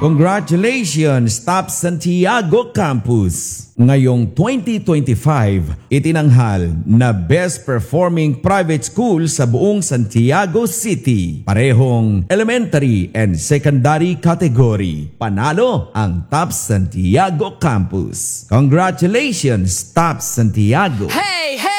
Congratulations, Top Santiago Campus! Ngayong 2025, itinanghal na Best Performing Private School sa buong Santiago City. Parehong elementary and secondary category. Panalo ang Top Santiago Campus. Congratulations, Top Santiago! Hey, hey!